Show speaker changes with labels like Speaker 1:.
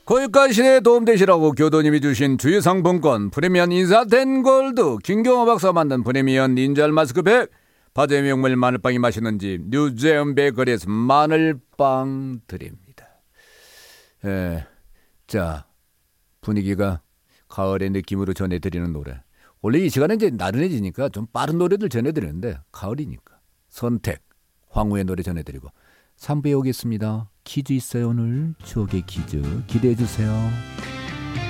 Speaker 1: 고유가 시대에 도움되시라고 교도님이 주신 주유상품권, 프리미엄 인사된 골드, 김경호 박사가 만든 프리미엄 닌자 마스크 100, 바다의 명물 마늘빵이 맛있는지 뉴제엄 베이커리에서 마늘빵 드립니다. 자, 분위기가 가을의 느낌으로 전해드리는 노래. 원래 이 시간에 이제 나른해지니까 좀 빠른 노래들 전해드리는데 가을이니까 선택, 황후의 노래 전해드리고 3부에 오겠습니다. 퀴즈 있어요. 오늘 추억의 퀴즈 기대해주세요.